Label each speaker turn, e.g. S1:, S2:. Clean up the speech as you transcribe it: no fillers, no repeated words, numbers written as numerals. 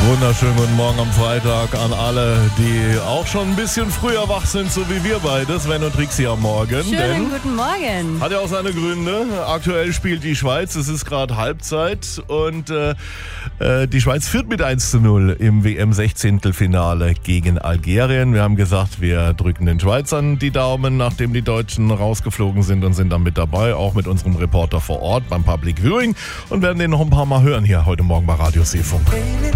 S1: Wunderschönen guten Morgen am Freitag an alle, die auch schon ein bisschen früher wach sind, so wie wir beide, Sven und Trixie am Morgen.
S2: Schönen guten Morgen.
S1: Hat ja auch seine Gründe. Aktuell spielt die Schweiz, es ist gerade Halbzeit und die Schweiz führt mit 1:0 im WM-16-Finale gegen Algerien. Wir haben gesagt, wir drücken den Schweizern die Daumen, nachdem die Deutschen rausgeflogen sind und sind dann mit dabei, auch mit unserem Reporter vor Ort beim Public Viewing und werden den noch ein paar Mal hören hier heute Morgen bei Radio Seefunk.